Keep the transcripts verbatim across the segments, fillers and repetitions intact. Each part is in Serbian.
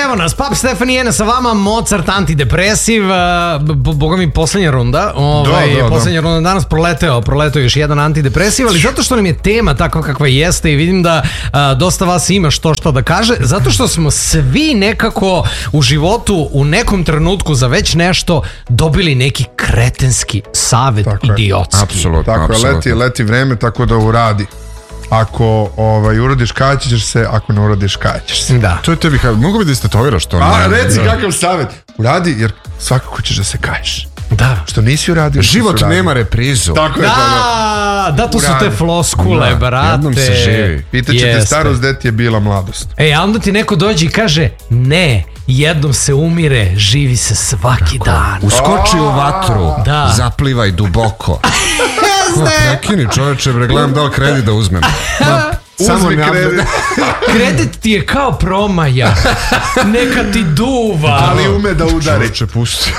evo nas, Pap Stefanijena sa vama, Mozart antidepresiv, boga mi poslednja runda, ovaj, da, da, poslednja da. runda danas proleteo, proleteo još jedan antidepresiv, ali zato što nam je tema takva kakva jeste i vidim da a, dosta vas ima što što da kaže, zato što smo svi nekako u životu u nekom trenutku za već nešto dobili neki kretenski savet, tako idiotski. Apsolutno, tako apsolutno. je, leti, leti vreme tako da uradi. Ako ovaj, urodiš, kaćeš se, ako ne urodiš, kaćeš se. Da. To je tebi, mogu bi da istatoviraš to? A, reci da. Kakav savjet. Uradi, jer svakako ćeš da se kaješ. Da. Što nisi uradio. Život nema reprizu. Tako je. Da, to, da, to su te floskule, da, brate. Jednom se živi. Pitaće te starost, gde ti je bila mladost. E, a onda ti neko dođe i kaže, ne, jednom se umire, živi se svaki tako dan. Uskoči u vatru, da. Zaplivaj duboko. Ko, prekini čoveče, bre, gledam da li kredit da uzmem. Ma, samo uzmi kredit. Kredit ti je kao promaja. Neka ti duva. Ali ume da udari. Čoveče, pusti.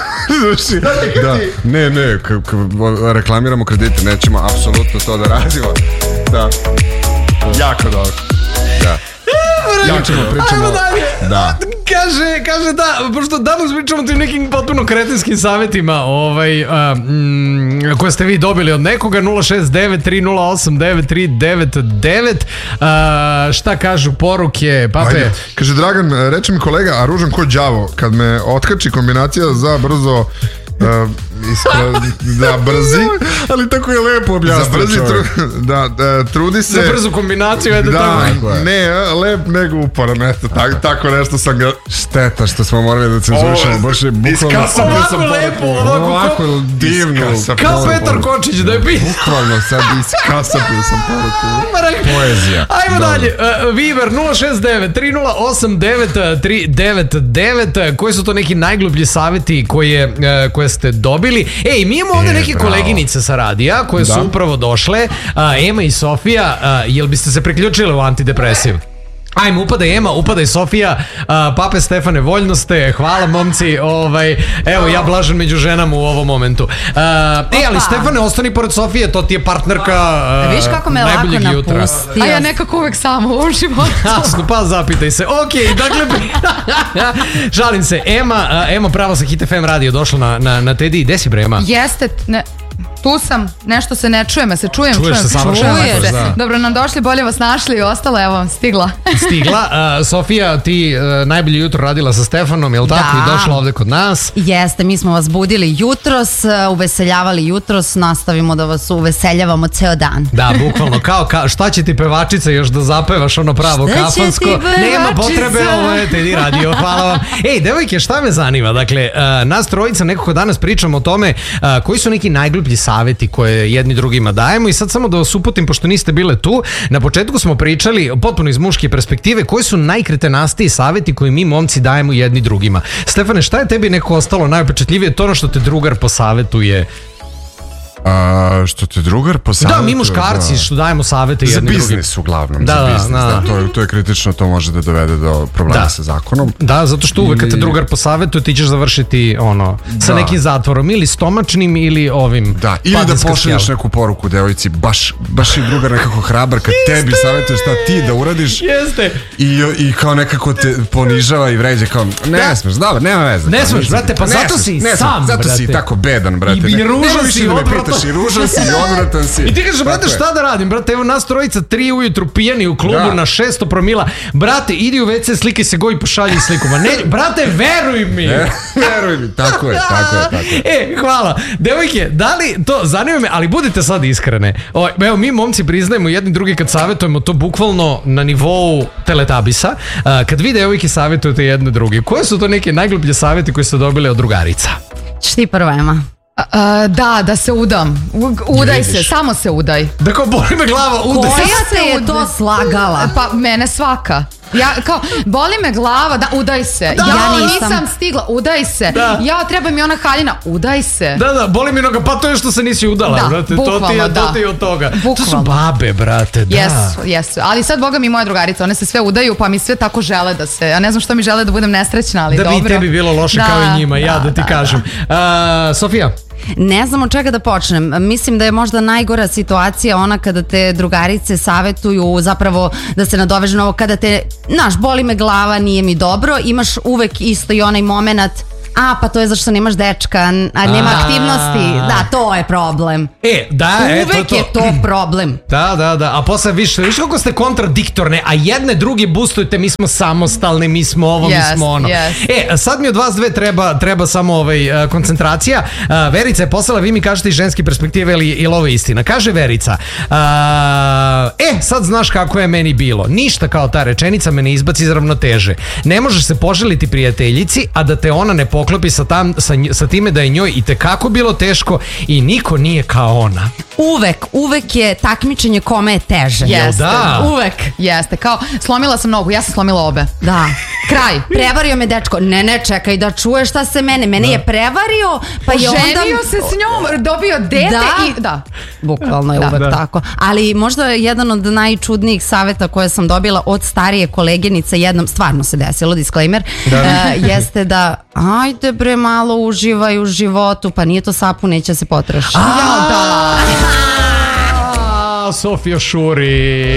Da, ne, ne, k- k- reklamiramo kredite, nećemo apsolutno to da radimo. Da. Jako dobro. Da. Ja ćemo pričamo. Da. Kaže, kaže da, pošto danas pričamo tim nekim potpuno kretinskim savjetima ovaj, a, mm, koje ste vi dobili od nekoga. Nula šest devet tri nula osam devet tri devet devet. A, šta kažu poruke, Pape? Ajde. Kaže Dragan, reče mi kolega, a ružan ko đavo, kad me otkači kombinacija za brzo Uh, iskla, da brzi, ali tako je lepo objasnio. Za brzi tru, da, da, trudi se. Za brzu kombinaciju, ajde da, tako. Ne, lep nego uporan, eto, tako, tako nešto sam ga... Šteta što smo morali da cenzurišemo, baš je bukvalno... Iskasapio sam lepo, ovako, ovako divno. Kao Petar Kočić da je pisao. Bukvalno sad iskasapio sam poruku. Poezija. Ajmo dalje, uh, Viber nula šest devet tri nula osam devet tri devet devet. Koji su to neki najgluplji savjeti koje, uh, koje ste dobili? Ej, mi imamo ovde e, neke bravo. koleginice sa radija koje da. su upravo došle, uh, Ema i Sofija. Uh, jel biste se priključili u antidepresiv? Ajmo, upadaj Ema, upadaj Sofija, uh, Pape Stefane, voljno ste, hvala momci, ovaj, evo ja blažem među ženama u ovom momentu. Uh, e, ali Stefane, ostani pored Sofije, to ti je partnerka uh, viš kako me lako napusti. A ja nekako uvek sama u ovom životu. Jasno, pa zapitaj se. Ok, dakle, žalim se, Ema, uh, Ema pravo sa Hit F M radio došla na, na, na Teddy, gde si bre Ema? Jeste, ne... Tu sam, nešto se ne čujem, se čujem, čuješ čujem, se savršeno. Da. Dobro nam došli, bolje vas našli i ostalo, evo, stigla. Stigla, uh, Sofija, ti uh, najbolje jutro radila sa Stefanom, jel tako, da. I došla ovde kod nas? Jeste, mi smo vas budili jutros, uh, uveseljavali jutros, nastavimo da vas uveseljavamo ceo dan. Da, bukvalno, kao, ka, šta će ti pevačica još da zapevaš ono pravo šta kafansko? Nema potrebe, ovo je Teddy radio, hvala vam. Ej, devojke, šta me zanima? Dakle, uh, nas trojica nekako danas pričamo o tome uh, koji su neki najgluplji savjeti koje jedni drugima dajemo i sad samo da vas uputim, pošto niste bile tu, na početku smo pričali potpuno iz muške perspektive koji su najkretenastiji savjeti koje mi momci dajemo jedni drugima. Stefane, šta je tebi neko ostalo najupečatljivije? To ono što te drugar posavjetuje? A, što te drugar posavjetuje? Da, mi muškarci što dajemo savjete jedni drugim. Za biznis uglavnom, da, za biznis, da, da. To, je, to je kritično, to može da dovede do problema da. sa zakonom. Da, zato što uvek kad te drugar posavjetuje ti ćeš završiti ono, sa da. nekim zatvorom ili stomačnim ili ovim. Da, ili da pošalješ neku poruku devojci, baš, baš je drugar nekako hrabar kad tebi savjetuje šta ti da uradiš. Jeste. I, i kao nekako te ponižava i vređe kao, ne da. smeš, dobro, nema veze. Ne smeš, brate, pa zato si sam, zato brate. si tako bedan, brate. I ružan si, odvratan. I ružan si, i odvratan si. I ti kažeš, brate, šta da radim, brate, evo nas trojica, tri ujutru pijani u klubu da. na šesto promila, brate, idi u ve ce, slikaj se go i pošalji sliku. Ma ne, brate, veruj mi. E, veruj mi, tako je, tako je, tako je. E, hvala. Devojke, da li to, zanima me, ali budite sad iskrene. O, evo, mi momci priznajemo jedni drugi kad savjetujemo to bukvalno na nivou teletabisa. A, kad vi devojke savjetujete jedne druge, koje su to neke najgluplje savjeti koje ste dobili od drugarica? Češ ti prva, Ema? Uh, da, da se udam. U, udaj Vidiš. se, samo se udaj. Da kao boli me glava, udaj se. Koja te je to slagala? Pa mene svaka. Ja kao, boli me glava, da, udaj se. Da, ja nisam. nisam stigla, udaj se. Da. Ja, treba mi ona haljina, udaj se. Da, da, boli mi noga, pa to je što se nisi udala, da, brate. To ti je, da. to ti je od toga. Bukvalno. To su babe, brate, da. Jesu, jesu. Ali sad, boga mi, moja drugarica, one se sve udaju, pa mi sve tako žele da se, ja ne znam što mi žele da budem nesrećna, ali da dobro. Da bi tebi bilo loše da, kao i njima, da, ja da ti da, kažem. Da. Uh, Sofija? Ne znam od čega da počnem. Mislim da je možda najgora situacija ona kada te drugarice savetuju zapravo da se nadoveže na ovo, kada te, znaš, boli me glava, nije mi dobro, imaš uvek isto i onaj moment, a pa to je zašto nemaš dečka, a nema A. aktivnosti. Da, to je problem. E, da, e, to, Uvek to. je to problem. Da, da, da, a posle više, viš kako ste kontradiktorne, a jedne druge boostujete, mi smo samostalni, mi smo ovo, Yes, mi smo ono. yes. E, sad mi od vas dve treba, treba samo ovaj, uh, koncentracija. Uh, Verica je poslala, vi mi kažete iz ženske perspektive ili, ili ovo je istina. Kaže Verica, uh, e, sad znaš kako je meni bilo. Ništa kao ta rečenica me ne izbaci iz ravnoteže. Ne možeš se poželiti prijateljici, a da te ona ne poklopi sa, tam, sa, sa time da je njoj i tekako bilo teško i niko nije kao ona. Uvek, uvek je takmičenje kome je teže. Jeste. da? Uvek. Jeste, kao slomila sam nogu, ja sam slomila obe. Da. Kraj. Prevario me dečko. Ne, ne, čekaj da čuješ šta se mene. Mene je prevario, pa je onda... Oženio se s njom, dobio dete Da. i... Da. Bukvalno je Da. uvek Da. tako. Ali možda jedan od najčudnijih saveta koje sam dobila od starije koleginice, jednom, stvarno se desilo, disclaimer, e, jeste da ajde bre malo uživaj u životu, pa nije to sapun, neće se potroši. Ja, da. A, Sofija šuri.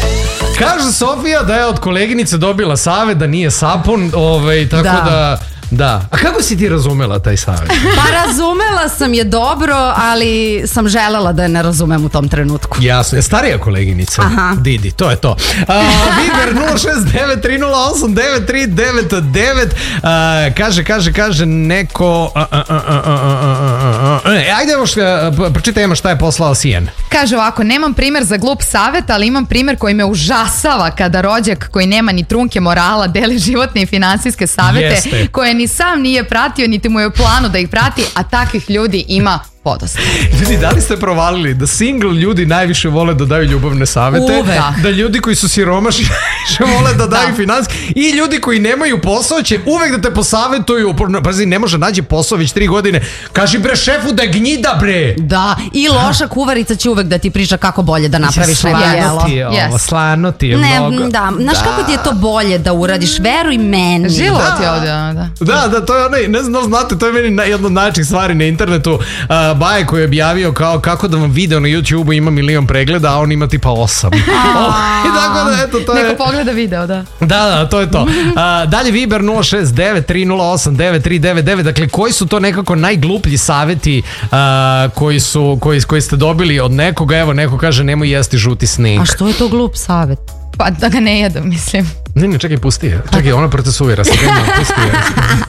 Kaže Sofija da je od koleginice dobila savet da nije sapun, ovaj, tako da... Da. Da. A kako si ti razumela taj savjet? Pa razumela sam je dobro, ali sam želela da je ne razumem u tom trenutku. Jasno, je starija koleginica. Aha. Didi, to je to. A, Viber nula šest devet tri nula osam devet tri devet devet. A, kaže, kaže, kaže neko... A, a, a, a, a, a, a. E, ajde, još, pročitajmo šta je poslao Sijen. Kaže ovako, nemam primer za glup savjet, ali imam primer koji me užasava kada rođak koji nema ni trunke morala deli životne i finansijske savete Jeste. koje ni sam nije pratio, niti mu je u planu da ih prati, a takvih ljudi ima podosta. Ljudi, da li ste provalili da single ljudi najviše vole da daju ljubavne savete? Uvek. Da ljudi koji su siromašni najviše vole da daju finansijski i ljudi koji nemaju posao će uvek da te posavetuju. Pazi, ne može nađe posao već tri godine. Kaži bre šefu da je gnjida bre. Da, i loša kuvarica će uvek da ti priča kako bolje da napraviš neko Slano jelo. ti je ovo, Yes. slano ti je Ne, mnogo. da, znaš kako ti je to bolje da uradiš, veruj meni. Život je ovdje, da. Da, da, to je onaj, ne znam da li znate, to je meni na- jedna od najčih stvari na internetu. Uh, Baje koji je objavio kao kako da vam video na YouTube-u ima milion pregleda, a on ima tipa osam. I tako da, eto, to je... Neko pogleda video, da. Da, da, to je to. A, dalje Viber nula šest devet tri nula osam devet tri devet devet. Dakle, koji su to nekako najgluplji saveti a, koji, su, koji, koji ste dobili od nekoga? Evo, neko kaže nemoj jesti žuti snik. A što je to glup savjet? Pa da ga ne jedem, mislim. Ne, ne, čekaj, pusti je. Čekaj, ona procesuira se. Pusti je.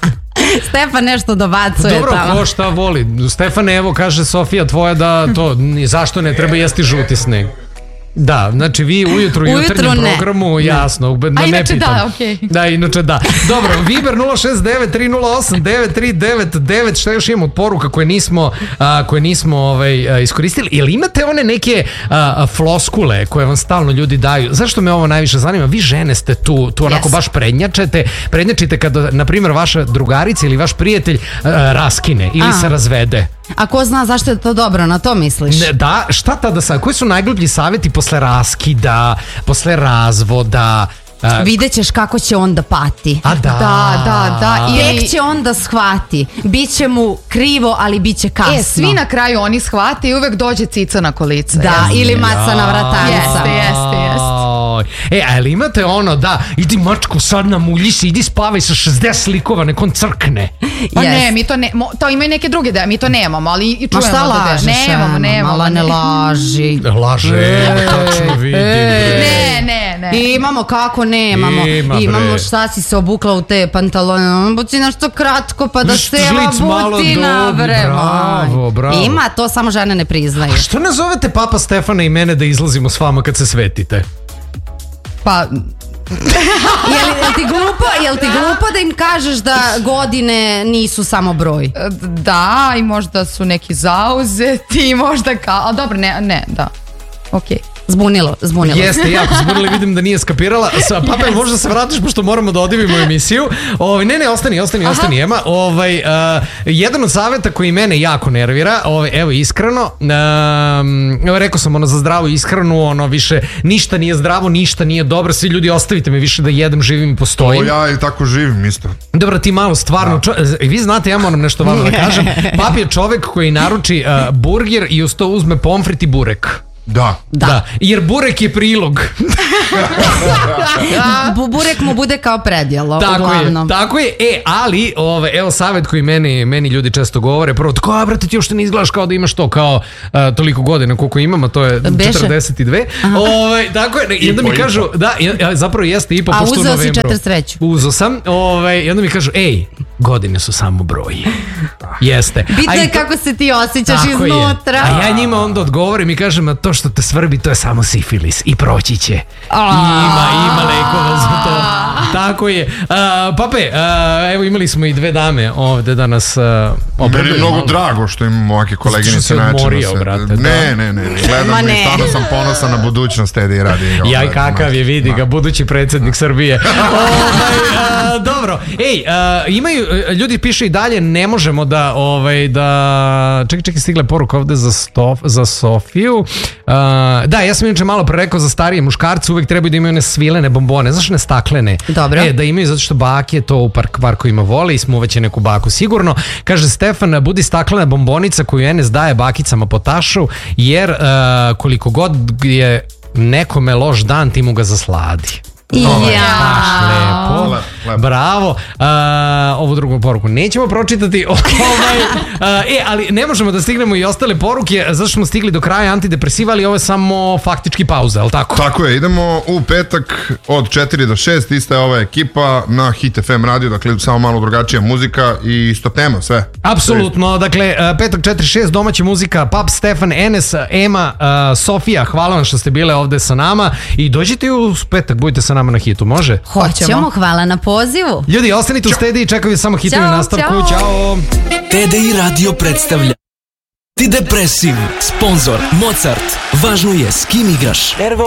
Stefan nešto dobacuje Dobro, tamo. ko šta voli. Stefane, evo, kaže Sofija tvoja da to, ni- zašto ne treba jesti žuti sneg? Da, znači vi ujutru u Ujutru jutarnjem ne. programu, jasno, da A ne inače pitam. da, okej. Da, inače da. Dobro, Viber nula šest devet tri nula osam devet tri devet devet. Šta još imamo od poruka koje nismo, a, koje nismo ovaj, a, iskoristili? Jel imate one neke a, a, floskule koje vam stalno ljudi daju? Zašto me ovo najviše zanima? Vi žene ste tu, tu onako Yes. baš prednjačete. Prednjačite kada, na primjer, vaša drugarica ili vaš prijatelj a, raskine ili A. se razvede. A ko zna zašto je to dobro, na to misliš? Ne, da, šta tada sad? Koji su najgluplji savjeti posle raskida, posle razvoda? A, Vidjet ćeš kako će on da pati. a da. Da, da, da. I Tek će on da shvati. Biće mu krivo, ali bit će kasno. E, svi na kraju oni shvate i uvek dođe cica na kolica. Da, jeste. ili maca na vratanca. Jeste, jeste, jeste. E, ali imate ono, da, idi mačku sad namulji se, idi spavaj sa šezdeset likova, nek on crkne. Pa Yes. ne, mi to ne, mo, to imaju neke druge da mi to nemamo, ali i Ma čujemo šta da da- lažeš? Nemamo, Ema? nemamo. Mala ne ne. laži. Laže, tačno vidim. bre. Ne, ne, ne. I imamo kako nemamo. Ima, bre. Imamo šta si se obukla u te pantalone. Buci nešto kratko pa da Št- se žlic malo butina, dugi, bre. bravo, moj. bravo. Ima, to samo žene ne priznaju. Što ne zovete Papa Stefana i mene da izlazimo s vama kad se svetite? Pa, Jel, jel ti glupo, jel ti glupo da im kažeš da godine nisu samo broj? da, i možda su neki zauzeti, možda kao, ali dobro, ne, ne, da. Okej. Zbunilo, zbunilo. Jeste, jako zbunilo, vidim da nije skapirala. Sa, Pape, možda se vratiš pošto moramo da odivimo emisiju. Ovaj, ne, ne, ostani, ostani, Aha. ostani, Ema. Ovaj, uh, jedan od savjeta koji mene jako nervira, ovaj, evo iskreno, um, rekao sam ono za zdravu ishranu, ono više ništa nije zdravo, ništa nije dobro, svi ljudi ostavite me više da jedem, živim i postojim. To ja i tako živim isto. Dobro, ti malo stvarno, čo, vi znate, ja moram nešto vama da kažem, Pap je čovek koji naruči uh, burger i uz to uzme pomfrit i burek. Da. Da. Da, jer burek je prilog. Burek mu bude kao predjelo, tako uglavnom. Je, tako je, e, ali, ove, evo savjet koji meni, meni ljudi često govore, prvo, tako, a brate, ti još ne izgledaš kao da imaš to, kao uh, toliko godina koliko imam, a to je Beše. četrdeset dve. Ove, tako je, i onda mi kažu, da, zapravo jeste i po a pošto u novembru. A uzeo si četrdeset treću. Uzeo sam, ove, i onda mi kažu, ej, godine su samo broj. Jeste. Bitno je kako se ti osjećaš iznutra. Je. A ja njima onda odgovorim i kažem, a to što te svrbi, to je samo sifilis i proći će. Ima, ima lekova za to. Tako je. Uh, Pape, uh, evo imali smo i dve dame ovde danas uh, opreduju. Meni je mnogo drago što imamo ovake koleginice na načinu. Ne, ne, ne. Gledam i stvarno sam ponosan na budućnost Edi i radi. Ja i kakav je, vidi ga, budući predsjednik Srbije. ovaj, uh, dobro. Ej, uh, imaju, ljudi piše i dalje, ne možemo da, ovaj, da, čekaj, čekaj, stigle poruka ovde za, stof, za Sofiju. Uh, da, ja sam inače malo pre rekao za starije muškarce, uvek trebaju da imaju one svilene bombone, znaš, ne staklene. Dobro. E, da imaju, zato što bake to u park, parkovima vole i smuvaće neku baku sigurno. Kaže Stefan, budi staklena bombonica koju Enes daje bakicama po tašu, jer uh, koliko god je nekome loš dan, ti mu ga zasladi. Ja. Baš lepo. Lep, lep. Bravo. Uh, ovu drugu poruku nećemo pročitati. ovaj, uh, e, ali ne možemo da stignemo i ostale poruke, zato što smo stigli do kraja antidepresiva, ali ovo je samo faktički pauza, je li tako? Tako je, idemo u petak od četiri do šest, ista je ova ekipa na Hit F M radio, dakle samo malo drugačija muzika i isto tema, sve. Apsolutno, dakle petak četiri šest domaća muzika, Pap, Stefan, Enes, Ema, uh, Sofija, hvala vam što ste bile ovde sa nama i dođite u petak, budite sa nama na Hitu, može? Hoćemo, hvala na pozivu. Ljudi, ostanite u Stedi i čekaju samo hitovi u nastavku. Ćao. Ćao. T D I radio predstavlja Antidepresiv, sponsor Mozart. Važno je s kim igraš.